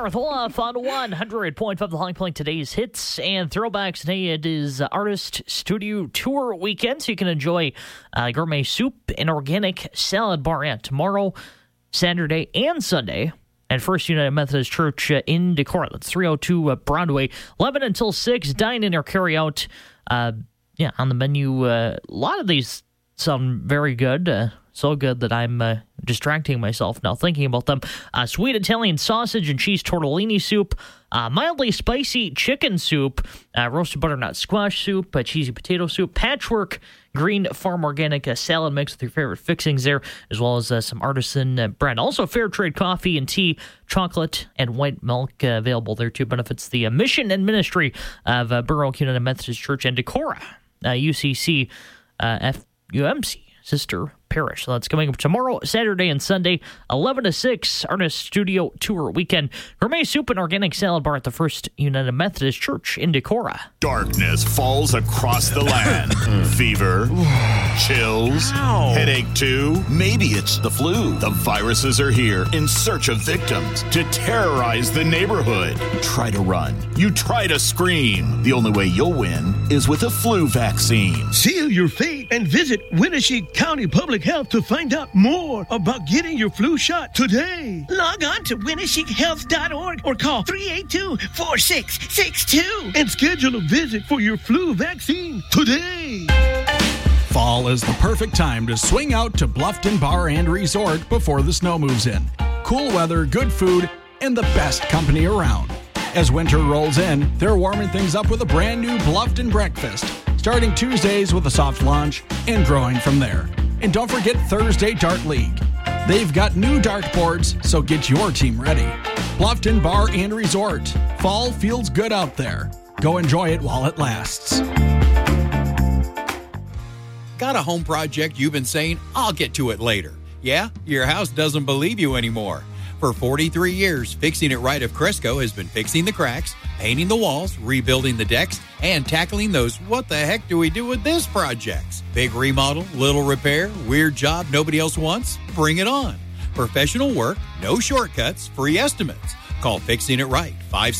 North Olaf on 100.5 The High Point. Today's hits and throwbacks. Today it is Artist Studio Tour weekend, so you can enjoy gourmet soup and organic salad bar at tomorrow, Saturday, and Sunday at First United Methodist Church in Decorah. That's 302 Broadway, 11 until 6. Dine in or carry out. On the menu. A lot of these sound very good. So good that I'm distracting myself now thinking about them. Sweet Italian sausage and cheese tortellini soup, mildly spicy chicken soup, roasted butternut squash soup, cheesy potato soup, patchwork green farm organic salad mix with your favorite fixings there, as well as some artisan bread. Also, fair trade coffee and tea, chocolate, and white milk available there too. Benefits the mission and ministry of Burr Oak United Methodist Church and Decorah, UCC, FUMC. Sister Parish. So that's coming up tomorrow, Saturday, and Sunday, 11 to 6, Artist Studio Tour weekend. Gourmet soup and organic salad bar at the First United Methodist Church in Decorah. Darkness falls across the land. Fever, chills, headache too. Maybe it's the flu. The viruses are here in search of victims to terrorize the neighborhood. You try to run. You try to scream. The only way you'll win is with a flu vaccine. Seal your fate and visit Winnebago County Public Health to find out more about getting your flu shot today. Log on to WinnebagoHealth.org or call 382-4662 and schedule a visit for your flu vaccine today. Fall is the perfect time to swing out to Bluffton Bar and Resort before the snow moves in. Cool weather, good food, and the best company around. As winter rolls in, they're warming things up with a brand new Bluffton breakfast, starting Tuesdays with a soft lunch and growing from there. And don't forget Thursday Dart League. They've got new dartboards, so get your team ready. Bluffton Bar and Resort. Fall feels good out there. Go enjoy it while it lasts. Got a home project you've been saying, I'll get to it later. Yeah, your house doesn't believe you anymore. For 43 years, Fixing It Right of Cresco has been fixing the cracks, painting the walls, rebuilding the decks, and tackling those what the heck do we do with this projects. Big remodel, little repair, weird job nobody else wants? Bring it on. Professional work, no shortcuts, free estimates. Call Fixing It Right,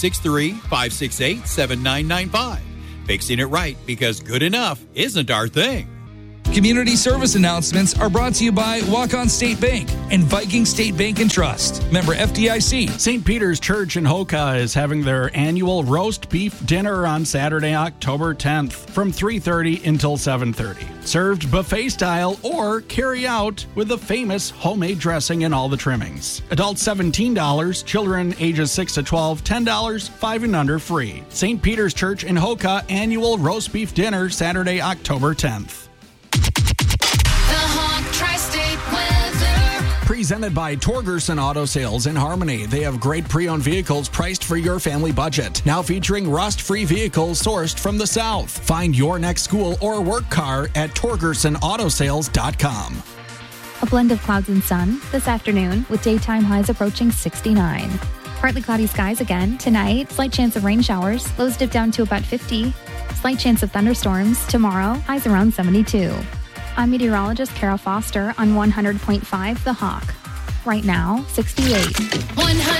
563-568-7995. Fixing It Right, because good enough isn't our thing. Community service announcements are brought to you by Walk-On State Bank and Viking State Bank and Trust. Member FDIC. St. Peter's Church in Hoka is having their annual roast beef dinner on Saturday, October 10th from 3:30 until 7:30. Served buffet style or carry out with the famous homemade dressing and all the trimmings. Adults $17, children ages 6 to 12, $10, 5 and under free. St. Peter's Church in Hoka annual roast beef dinner Saturday, October 10th. Presented by Torgerson Auto Sales in Harmony. They have great pre-owned vehicles priced for your family budget. Now featuring rust-free vehicles sourced from the South. Find your next school or work car at TorgersonAutoSales.com. A blend of clouds and sun this afternoon with daytime highs approaching 69. Partly cloudy skies again tonight. Slight chance of rain showers. Lows dip down to about 50. Slight chance of thunderstorms tomorrow. Highs around 72. I'm meteorologist Kara Foster on 100.5 The Hawk. Right now, 68.